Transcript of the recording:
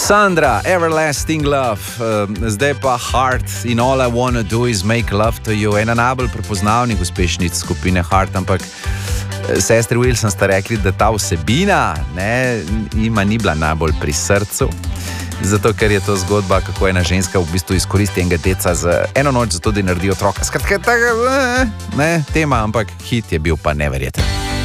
Sandra, Everlasting Love, zdaj pa Heart in All I Wanna Do Is Make Love to You, ena najbolj prepoznavnih uspešnic skupine Heart, ampak sestri Wilson sta rekli, da ta vsebina ima ni bila najbolj pri srcu, zato ker je to zgodba, kako ena ženska v bistvu izkoristi enega deca za eno noč, zato da naredi otroka. Skratka, tema, ampak hit je bil pa neverjeten.